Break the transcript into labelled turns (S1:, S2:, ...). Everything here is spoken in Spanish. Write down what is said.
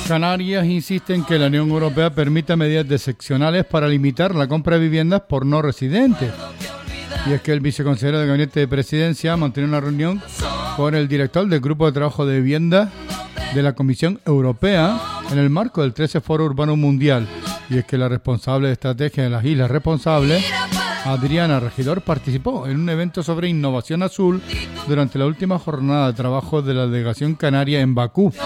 S1: Canarias insiste en que la Unión Europea permita medidas excepcionales para limitar la compra de viviendas por no residentes. Y es que el viceconsejero del Gabinete de Presidencia mantiene una reunión con el director del Grupo de Trabajo de Vivienda de la Comisión Europea en el marco del 13 Foro Urbano Mundial. Y es que la responsable de estrategia de las Islas Responsables, Adriana Regidor, participó en un evento sobre innovación azul durante la última jornada de trabajo de la delegación canaria en Bakú.